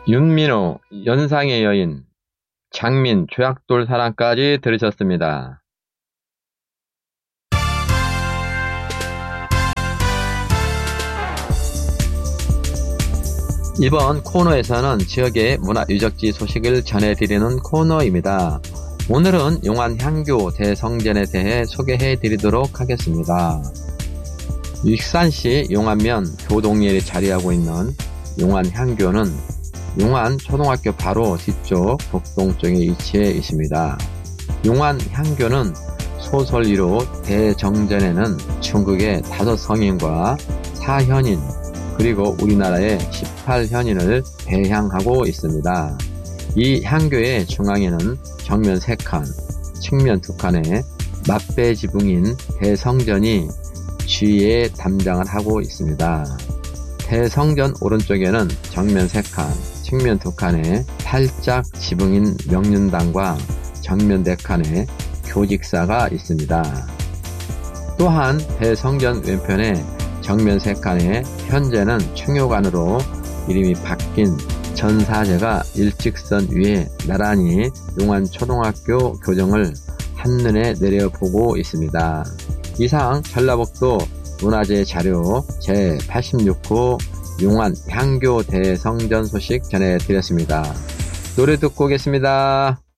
윤민호, 연상의 여인, 장민, 조약돌 사랑까지 들으셨습니다. 이번 코너에서는 지역의 문화유적지 소식을 전해드리는 코너입니다. 오늘은 용안 향교 대성전에 대해 소개해드리도록 하겠습니다. 익산시 용안면 교동리에 자리하고 있는 용안 향교는 용안 초등학교 바로 뒤쪽 북동쪽에 위치해 있습니다. 용안 향교는 소설리로 대정전에는 중국의 5성인과 4현인 그리고 우리나라의 18현인을 배향하고 있습니다. 이 향교의 중앙에는 정면 3칸, 측면 2칸의 막대 지붕인 대성전이 주위에 담장을 하고 있습니다. 대성전 오른쪽에는 정면 3칸, 측면 2칸의 팔짝 지붕인 명륜당과 정면 4칸의 교직사가 있습니다. 또한 대성전 왼편에 정면 3칸에 현재는 충효관으로 이름이 바뀐 전사제가 일직선 위에 나란히 용안초등학교 교정을 한눈에 내려보고 있습니다. 이상 전라북도 문화재 자료 제86호 용안 향교 대성전 소식 전해드렸습니다. 노래 듣고 오겠습니다.